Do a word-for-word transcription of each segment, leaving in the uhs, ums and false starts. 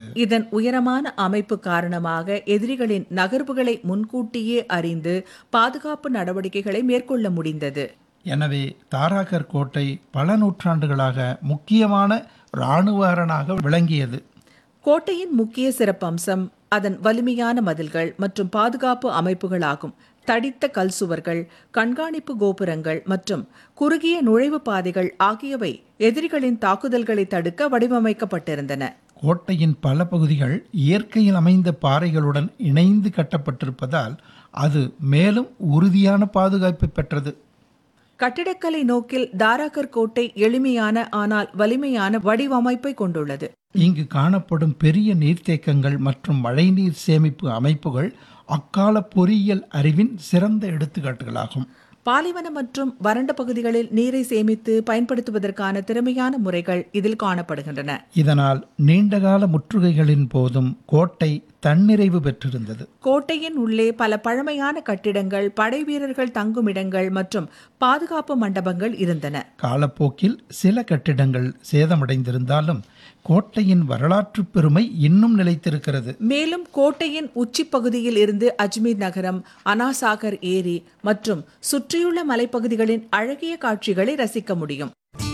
இதன் உயரமான அமைப்பு காரணமாக எதிரிகளின் நகர்வுகளை முன்கூட்டியே அறிந்து பாதுகாப்பு நடவடிக்கைகளை மேற்கொள்ள முடிந்தது. எனவே தாராகர் கோட்டை பல நூற்றாண்டுகளாக முக்கியமான இராணுவ அரணாக விளங்கியது. கோட்டையின் முக்கிய சிறப்பம்சம் அதன் வலிமையான மதில்கள் மற்றும் பாதுகாப்பு அமைப்புகளாகும். தடித்த கல் சுவர்கள், கண்காணிப்பு கோபுரங்கள் மற்றும் குறுகிய நுழைவு பாதைகள் ஆகியவை எதிரிகளின் தாக்குதல்களை தடுக்க வடிவமைக்கப்பட்டிருந்தன. கோட்டையின் பல பகுதிகள் இயற்கையில் அமைந்த பாறைகளுடன் இணைந்து கட்டப்பட்டிருப்பதால் அது மேலும் உறுதியான பாதுகாப்பு பெற்றது. கட்டிடக்கலை நோக்கில் தாராகர் கோட்டை எளிமையான ஆனால் வலிமையான வடிவமைப்பை கொண்டுள்ளது. இங்கு காணப்படும் பெரிய நீர்த்தேக்கங்கள் மற்றும் மழைநீர் சேமிப்பு அமைப்புகள் அக்கால பொறியியல் அறிவின் சிறந்த எடுத்துக்காட்டுகளாகும். பாலைவன மற்றும் வறண்ட பகுதிகளில் நீரை சேமித்து பயன்படுத்துவதற்கான திறமையான முறைகள் இதில் காணப்படுகின்றன. இதனால் நீண்டகால முற்றுகைகளின் போதும் கோட்டை தன்னிறைவு பெற்றிருந்தது. கோட்டையின் உள்ளே பல பழமையான கட்டிடங்கள், படை வீரர்கள் தங்குமிடங்கள் மற்றும் பாதுகாப்பு மண்டபங்கள் இருந்தன. காலப்போக்கில் சில கட்டிடங்கள் சேதமடைந்திருந்தாலும் கோட்டையின் வரலாற்று பெருமை இன்னும் நிலைத்திருக்கிறது. மேலும் கோட்டையின் உச்சி பகுதியில் இருந்து அஜ்மீர் நகரம், அனாசாகர் ஏரி மற்றும் சுற்றியுள்ள மலைப்பகுதிகளின் அழகிய காட்சிகளை ரசிக்க முடியும்.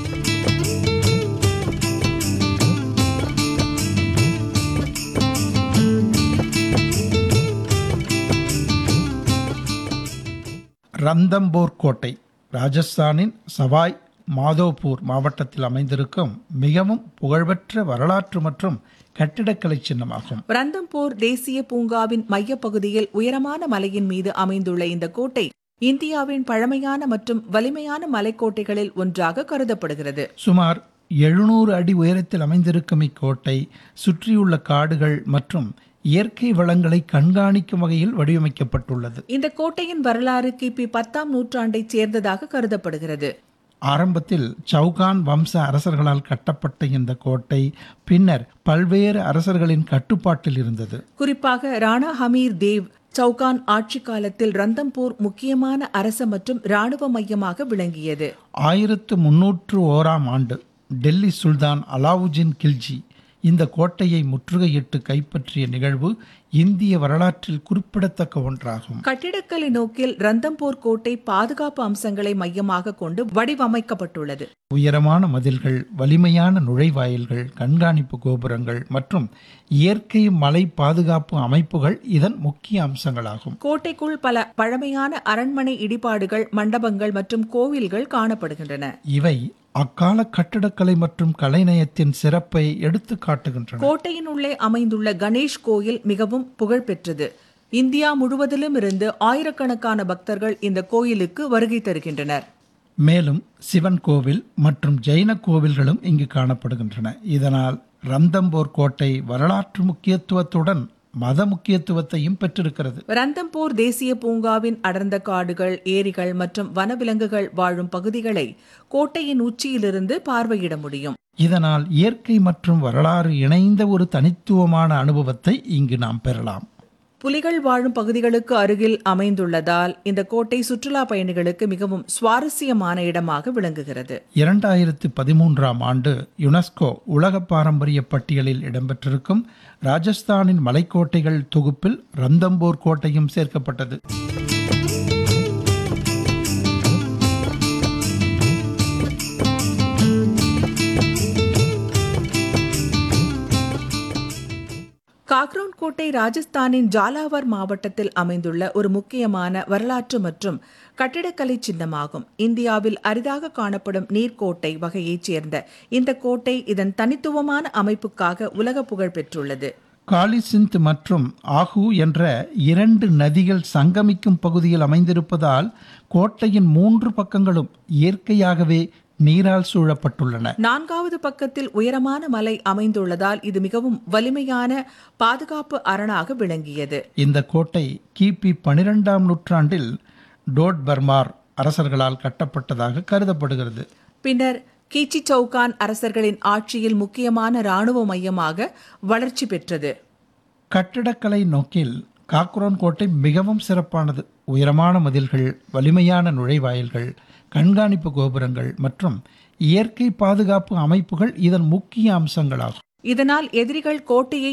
ரந்தம்போர் கோட்டை ராஜஸ்தானின் சவாய் மாதோபூர் மாவட்டத்தில் அமைந்திருக்கும் மிகவும் புகழ்பெற்ற வரலாற்று மற்றும் கட்டிடக்கலை சின்னமாகும். ரந்தம்போர் தேசிய பூங்காவின் மையப்பகுதியில் உயரமான மலையின் மீது அமைந்துள்ள இந்த கோட்டை இந்தியாவின் பழமையான மற்றும் வலிமையான மலைக்கோட்டைகளில் ஒன்றாக கருதப்படுகிறது. சுமார் எழுநூறு அடி உயரத்தில் அமைந்திருக்கும் இக்கோட்டை சுற்றியுள்ள காடுகள் மற்றும் இயற்கை வளங்களை கண்காணிக்கும் வகையில் வடிவமைக்கப்பட்டுள்ளது. இந்த கோட்டையின் வரலாறு கிபி பத்தாம் நூற்றாண்டைச் சேர்ந்ததாக கருதப்படுகிறது. ஆரம்பத்தில் சௌகான் வம்ச அரசர்களால் கட்டப்பட்ட இந்த கோட்டை பின்னர் பல்வேறு அரசர்களின் கட்டுப்பாட்டில் இருந்தது. குறிப்பாக ராணா ஹமீர் தேவ் சௌகான் ஆட்சி காலத்தில் ரந்தம்போர் முக்கியமான அரச மற்றும் இராணுவ மையமாக விளங்கியது. ஆயிரத்து முன்னூற்று ஓராம் ஆண்டு டெல்லி சுல்தான் அலாவுஜின் கில்ஜி இந்த கோட்டையை முற்றுகையிட்டு கைப்பற்றிய நிகழ்வு இந்திய வரலாற்றில் குறிப்பிடத்தக்க ஒன்றாகும். கட்டிடக்கலை நோக்கில் ரந்தம்போர் கோட்டை பாதுகாப்பு அம்சங்களை மையமாக கொண்டு வடிவமைக்கப்பட்டுள்ளது. உயரமான மதில்கள், வலிமையான நுழைவாயில்கள், கண்காணிப்பு கோபுரங்கள் மற்றும் இயற்கை மலை பாதுகாப்பு அமைப்புகள் இதன் முக்கிய அம்சங்களாகும். கோட்டைக்குள் பல பழமையான அரண்மனை இடிபாடுகள், மண்டபங்கள் மற்றும் கோவில்கள் காணப்படுகின்றன. இவை அக்கால கட்டிடக்கலை மற்றும் கலைநயத்தின் சிறப்பை எடுத்து காட்டுகின்றன. கோட்டையின் உள்ளே அமைந்துள்ள கணேஷ் கோயில் மிகவும் புகழ்பெற்றது. இந்தியா முழுவதிலும் இருந்து ஆயிரக்கணக்கான பக்தர்கள் இந்த கோயிலுக்கு வருகை தருகின்றனர். மேலும் சிவன் கோவில் மற்றும் ஜெயின கோவில்களும் இங்கு காணப்படுகின்றன. இதனால் ரந்தம்போர் கோட்டை வரலாற்று முக்கியத்துவத்துடன் மத முக்கியத்துவத்தையும் பெற்றிருக்கிறது. ரந்தம்போர் தேசிய பூங்காவின் அடர்ந்த காடுகள், ஏரிகள் மற்றும் வனவிலங்குகள் வாழும் பகுதிகளை கோட்டையின் உச்சியிலிருந்து பார்வையிட முடியும். இதனால் இயற்கை மற்றும் வரலாறு இணைந்த ஒரு தனித்துவமான அனுபவத்தை இங்கு நாம் பெறலாம். புலிகள் வாழும் பகுதிகளுக்கு அருகில் அமைந்துள்ளதால் இந்த கோட்டை சுற்றுலா பயணிகளுக்கு மிகவும் சுவாரஸ்யமான இடமாக விளங்குகிறது. இரண்டாயிரத்து பதிமூன்றாம் ஆண்டு யுனெஸ்கோ உலக பாரம்பரிய பட்டியலில் இடம்பெற்றிருக்கும் ராஜஸ்தானின் மலைக்கோட்டைகள் தொகுப்பில் ரந்தம்போர் கோட்டையும் சேர்க்கப்பட்டது. காக்ரோன் கோட்டை ராஜஸ்தானின் ஜாலாவர் மாவட்டத்தில் அமைந்துள்ள ஒரு முக்கியமான வரலாற்று மற்றும் கட்டிடக்கலை சின்னமாகும். இந்தியாவில் அரிதாக காணப்படும் நீர்க்கோட்டை வகையைச் சேர்ந்த இந்த கோட்டை இதன் தனித்துவமான அமைப்புக்காக உலக புகழ் பெற்றுள்ளது. காலிசிந்த் மற்றும் ஆஹூ என்ற இரண்டு நதிகள் சங்கமிக்கும் பகுதியில் அமைந்திருப்பதால் கோட்டையின் மூன்று பக்கங்களும் இயற்கையாகவே நீரால் சூழப்பட்டுள்ளன. நான்காவது பக்கத்தில் உயரமான மலை அமைந்துள்ளதால் இது மிகவும் வலிமையான பாதுகாப்பு அரணாக விளங்கியது. இந்த கோட்டை கிபி பனிரெண்டாம் நூற்றாண்டில் டோட் பர்மார் அரசர்களால் கட்டப்பட்டதாக கருதப்படுகிறது. பின்னர் கீச்சி சௌகான் அரசர்களின் ஆட்சியில் முக்கியமான இராணுவ மையமாக வளர்ச்சி பெற்றது. கட்டிடக்கலை நோக்கில் காக்ரோன் கோட்டை மிகவும் சிறப்பானது. உயரமான மதில்கள், வலிமையான நுழைவாயில்கள், கண்காணிப்பு கோபுரங்கள் மற்றும் இயற்கை பாதுகாப்பு அமைப்புகள் இதன் முக்கிய அம்சங்களாகும். இதனால் எதிரிகள் கோட்டையை